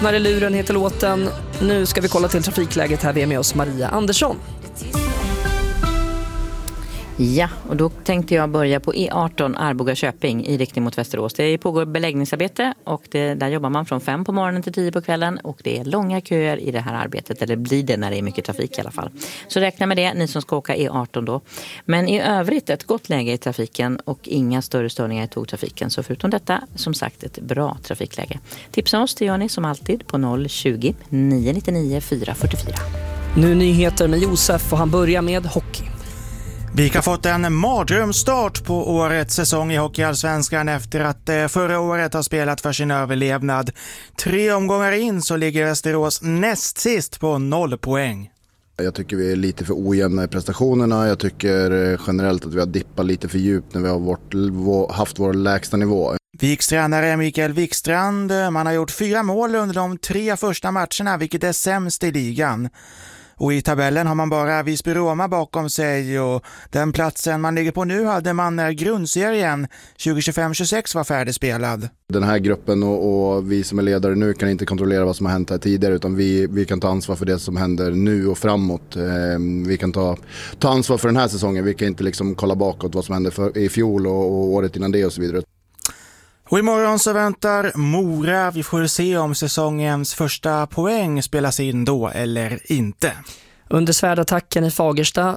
När i luren heter låten. Nu ska vi kolla till trafikläget här. Vi är med oss Maria Andersson. Ja, och då tänkte jag börja på E18 Arboga-Köping i riktning mot Västerås. Det pågår beläggningsarbete och där jobbar man från 5 på morgonen till 10 på kvällen. Och det är långa köer i det här arbetet, eller blir det när det är mycket trafik i alla fall. Så räkna med det, ni som ska åka E18 då. Men i övrigt ett gott läge i trafiken och inga större störningar i tågtrafiken. Så förutom detta, som sagt, ett bra trafikläge. Tipsa oss, det gör ni som alltid på 020 999 444. Nu nyheter med Josef och han börjar med hockey. BIK har fått en mardrömsstart på årets säsong i Hockeyallsvenskan efter att förra året har spelat för sin överlevnad. 3 omgångar in så ligger Västerås näst sist på 0 poäng. Jag tycker vi är lite för ojämna i prestationerna. Jag tycker generellt att vi har dippat lite för djupt när vi har haft vår lägsta nivå. Viks tränare Mikael Wikstrand, man har gjort 4 mål under de 3 första matcherna, vilket är sämst i ligan. Och i tabellen har man bara Visby-Roma bakom sig och den platsen man ligger på nu hade man när grundserien 2025-26 var färdigspelad. Den här gruppen och vi som är ledare nu kan inte kontrollera vad som har hänt här tidigare, utan vi kan ta ansvar för det som händer nu och framåt. Vi kan ta ansvar för den här säsongen, vi kan inte liksom kolla bakåt vad som hände i fjol och året innan det och så vidare. Och imorgon så väntar Mora. Vi får se om säsongens första poäng spelas in då eller inte. Under svärdattacken i Fagersta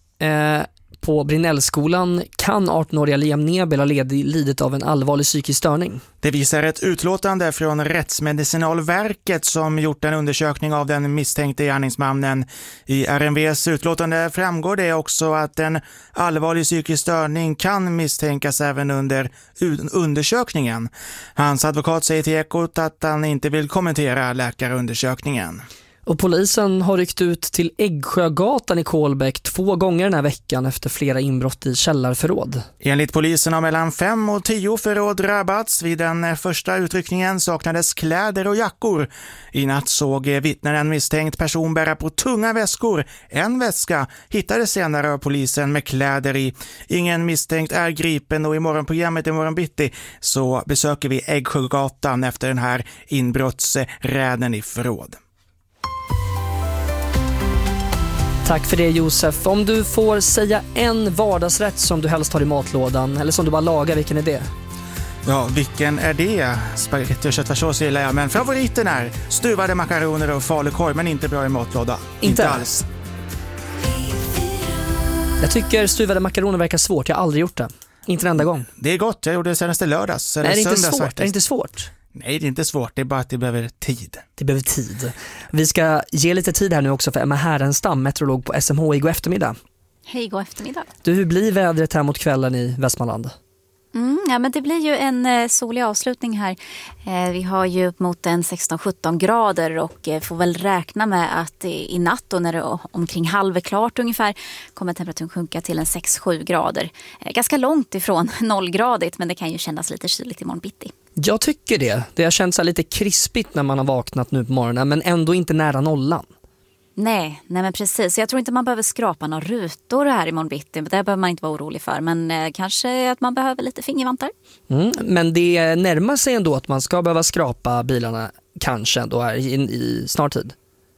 på Brinnellskolan kan 18-åriga Liam Nebel ha lidit av en allvarlig psykisk störning. Det visar ett utlåtande från Rättsmedicinalverket som gjort en undersökning av den misstänkte gärningsmannen. I RMVs utlåtande framgår det också att en allvarlig psykisk störning kan misstänkas även under undersökningen. Hans advokat säger till Ekot att han inte vill kommentera läkarundersökningen. Och polisen har ryckt ut till Äggsjögatan i Kolbäck 2 gånger den här veckan efter flera inbrott i källarförråd. Enligt polisen har mellan 5 och 10 förråd drabbats. Vid den första utryckningen saknades kläder och jackor. I natt såg vittnen en misstänkt person bära på tunga väskor. En väska hittades senare av polisen med kläder i. Ingen misstänkt är gripen och i morgonprogrammet i morgon bitti så besöker vi Äggsjögatan efter den här inbrottsräden i förråd. Tack för det Josef. Om du får säga en vardagsrätt som du helst har i matlådan eller som du bara lagar, vilken är det? Ja, vilken är det? Spagetti och köttfärssås gillar jag, men favoriten är stuvade makaroner och falukorv, men inte bra i matlåda. Inte alls. Jag tycker stuvade makaroner verkar svårt. Jag har aldrig gjort det. Inte en enda gång. Det är gott. Jag gjorde det senaste lördags. Nej, det är inte svårt. Är det inte svårt? Nej, det är inte svårt. Det är bara att det behöver tid. Det behöver tid. Vi ska ge lite tid här nu också för Emma Härenstam, meteorolog på SMHI. God eftermiddag. Hej, god eftermiddag. Du, hur blir vädret här mot kvällen i Västmanland? Ja, men det blir ju en solig avslutning här. Vi har ju upp mot 16-17 grader och får väl räkna med att i natt då, när det är omkring halvklart ungefär, kommer temperaturen sjunka till 6-7 grader. Ganska långt ifrån 0-gradigt, men det kan ju kännas lite kyligt imorgon bitti. Jag tycker det. Det har känts lite krispigt när man har vaknat nu på morgonen, men ändå inte nära nollan. Nej men precis. Jag tror inte man behöver skrapa några rutor här imorgon bitti. Det behöver man inte vara orolig för. Men kanske att man behöver lite fingervantar. Men det närmar sig ändå att man ska behöva skrapa bilarna kanske ändå här i snar tid.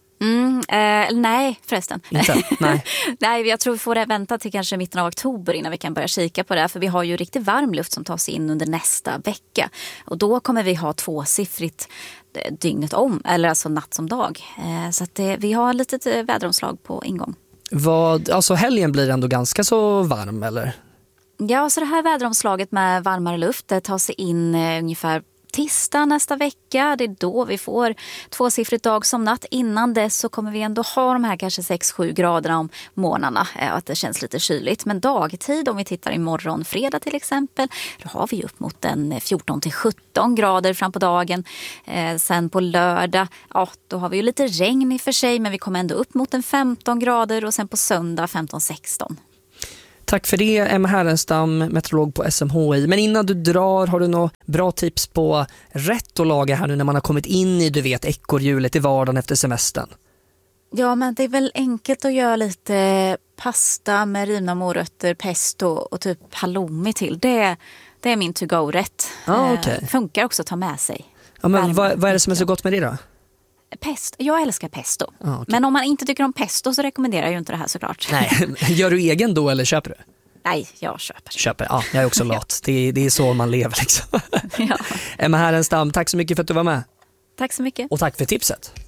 Nej förresten. Inte? Nej. Nej, jag tror vi får vänta till kanske mitten av oktober innan vi kan börja kika på det. För vi har ju riktigt varm luft som tas in under nästa vecka. Och då kommer vi ha 2-siffrigt dygnet om, eller alltså natt som dag. Så att vi har lite väderomslag på ingång. Alltså helgen blir ändå ganska så varm, eller? Ja, så det här väderomslaget med varmare luft, det tar sig in ungefär tisdag nästa vecka. Det är då vi får 2-siffrigt dag som natt. Innan dess så kommer vi ändå ha de här kanske 6-7 graderna om morgnarna. Att det känns lite kyligt. Men dagtid, om vi tittar imorgon fredag till exempel, då har vi upp mot 14-17 grader fram på dagen. Sen på lördag, ja, då har vi ju lite regn i och för sig, men vi kommer ändå upp mot 15 grader och sen på söndag 15-16. Tack för det, Emma Härenstam, meteorolog på SMHI. Men innan du drar, har du några bra tips på rätt att laga här nu när man har kommit in i, ekorrhjulet i vardagen efter semestern? Ja, men det är väl enkelt att göra lite pasta med rivna morötter, pesto och typ halloumi till. Det är min to-go-rätt. Okay. Funkar också att ta med sig. Ja, men vad är det som är så gott med det då? Pesto. Jag älskar pesto. Okay. Men om man inte tycker om pesto så rekommenderar jag ju inte det här såklart. Nej, gör du egen då eller köper du? Nej, jag köper. Ja, jag är också lat. Det är så man lever liksom. Ja. Emma Härenstam, tack så mycket för att du var med. Tack så mycket. Och tack för tipset.